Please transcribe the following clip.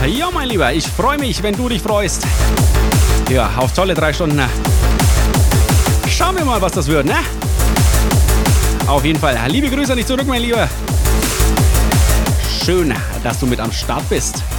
Ja, mein Lieber, ich freue mich, wenn du dich freust. Ja, auf tolle 3 Stunden. Schauen wir mal, was das wird, ne? Auf jeden Fall. Liebe Grüße an dich zurück, mein Lieber. Schön, dass du mit am Start bist.